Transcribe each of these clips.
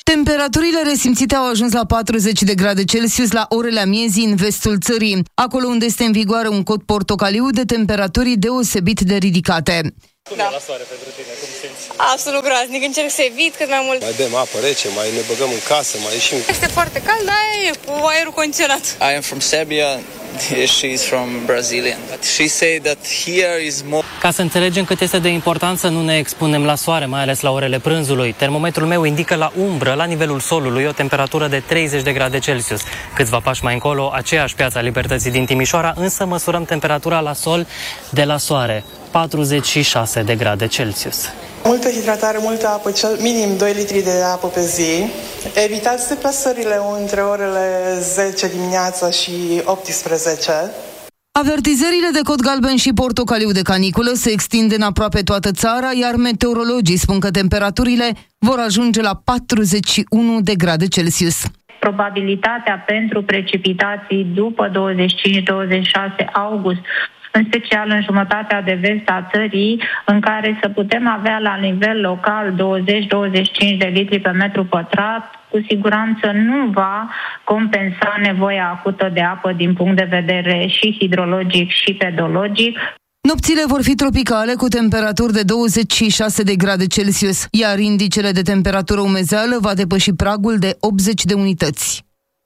Temperaturile resimțite au ajuns la 40 de grade Celsius la orele amiezii în vestul țării, acolo unde este în vigoare un cod portocaliu de temperaturi deosebit de ridicate. Da. La soare pentru tine, cum simți? Absolut groaznic, încerc să evit cât mai mult. Mai bem apă rece, mai ne băgăm în casă, mai ieșim. Este foarte cald, dar e cu aerul condiționat. I am from Serbia, she's from Brazilian. She say that here is more. Ca să înțelegem cât este de important să nu ne expunem la soare, mai ales la orele prânzului. Termometrul meu indică la umbră, la nivelul solului, o temperatură de 30 de grade Celsius. Câțiva pași mai încolo, aceeași Piața Libertății din Timișoara, însă măsurăm temperatura la sol de la soare, 46 de grade Celsius. Multă hidratare, multă apă, cel minim 2 litri de apă pe zi. Evitați deplasările între orele 10 dimineața și 18. Avertizările de cod galben și portocaliu de caniculă se extind în aproape toată țara, iar meteorologii spun că temperaturile vor ajunge la 41 de grade Celsius. Probabilitatea pentru precipitații după 25-26 august, în special în jumătatea de vest a țării, în care să putem avea la nivel local 20-25 de litri pe metru pătrat, cu siguranță nu va compensa nevoia acută de apă din punct de vedere și hidrologic și pedologic. Nopțile vor fi tropicale cu temperaturi de 26 de grade Celsius, iar indicele de temperatură umezeală va depăși pragul de 80 de unități.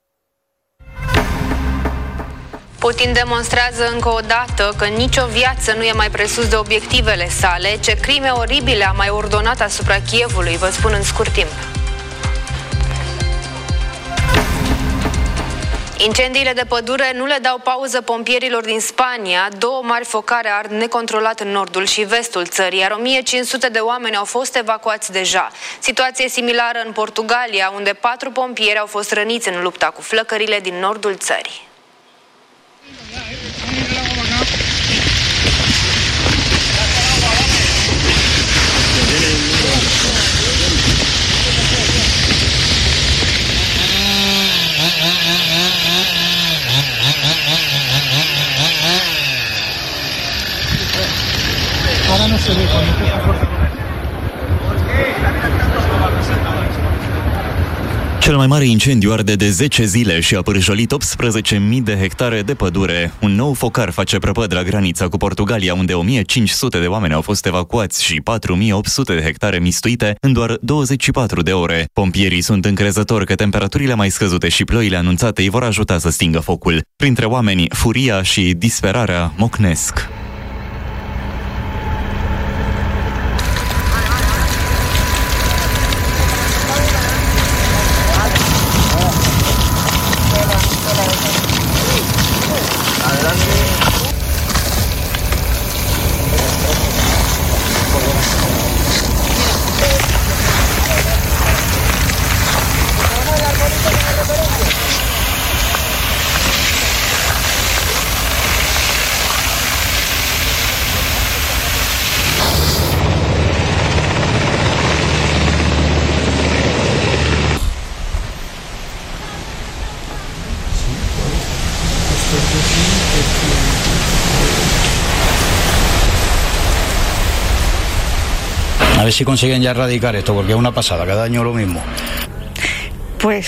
Putin demonstrează încă o dată că nicio viață nu e mai presus de obiectivele sale, ce crime oribile a mai ordonat asupra Kievului, vă spun în scurt timp. Incendiile de pădure nu le dau pauză pompierilor din Spania. 2 mari focare ard necontrolat în nordul și vestul țării, iar 1500 de oameni au fost evacuați deja. Situație similară în Portugalia, unde 4 pompieri au fost răniți în lupta cu flăcările din nordul țării. Ahora no se ve cuando Cel mai mare incendiu arde de 10 zile și a pârjolit 18.000 de hectare de pădure. Un nou focar face prăpăd la granița cu Portugalia, unde 1.500 de oameni au fost evacuați și 4.800 de hectare mistuite în doar 24 de ore. Pompierii sunt încrezători că temperaturile mai scăzute și ploile anunțate îi vor ajuta să stingă focul. Printre oameni, furia și disperarea mocnesc. A ver si consiguen ya erradicar esto, porque es una pasada, cada año lo mismo. Pues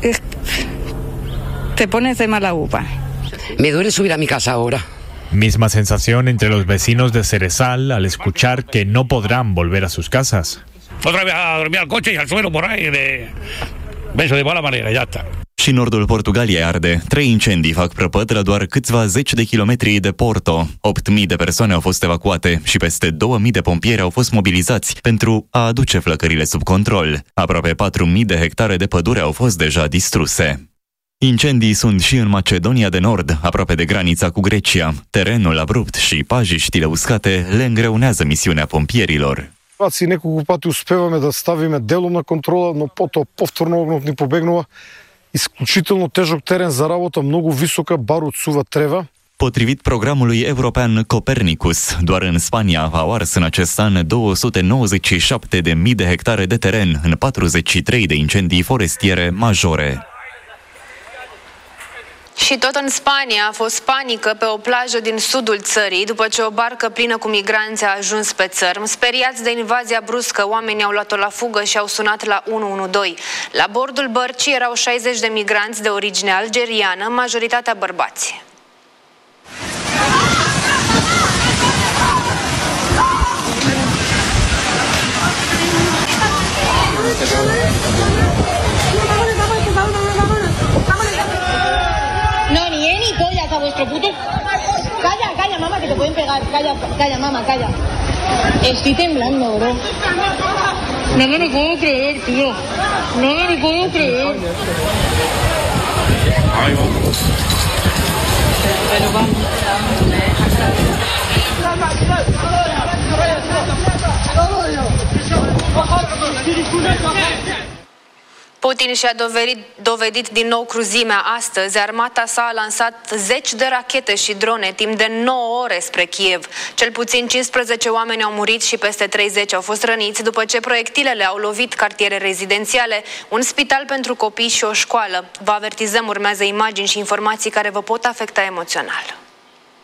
te pones de mala uva. Me duele subir a mi casa ahora. Misma sensación entre los vecinos de Cerezal al escuchar que no podrán volver a sus casas. Otra vez a dormir al coche y al suelo por ahí de mala manera, ya está. Și nordul Portugaliei arde. 3 incendii fac prăpăd la doar câțiva zeci de kilometri de Porto. 8.000 de persoane au fost evacuate și peste 2.000 de pompieri au fost mobilizați pentru a aduce flăcările sub control. Aproape 4.000 de hectare de pădure au fost deja distruse. Incendii sunt și în Macedonia de Nord, aproape de granița cu Grecia. Terenul abrupt și pajiștile uscate le îngreunează misiunea pompierilor. И неколку пати успеваме да ставиме делумна контрола, но потоа повторно огнот ни побегнува. Изключително тежок терен за работа, много висока, бар од сува трева. Potrivit programului european Copernicus, doar în Spania au ars în acest an 297.000 de hectare de teren în 43 de incendii forestiere majore. Și tot în Spania a fost panică pe o plajă din sudul țării după ce o barcă plină cu migranți a ajuns pe țărm. Speriați de invazia bruscă, oamenii au luat-o la fugă și au sunat la 112. La bordul bărcii erau 60 de migranți de origine algeriană, majoritatea bărbați. No, ni ni pollas a vuestro puto. Calla, calla, mamá, que te pueden pegar. Calla, calla, mamá, calla. Estoy temblando, bro. No me lo puedo creer, tío. No me lo puedo creer. Ahí vamos. Pero vamos. Putin și-a dovedit din nou cruzimea astăzi. Armata sa a lansat 10 de rachete și drone timp de 9 ore spre Kiev. Cel puțin 15 oameni au murit și peste 30 au fost răniți după ce proiectilele au lovit cartiere rezidențiale, un spital pentru copii și o școală. Vă avertizăm, urmează imagini și informații care vă pot afecta emoțional.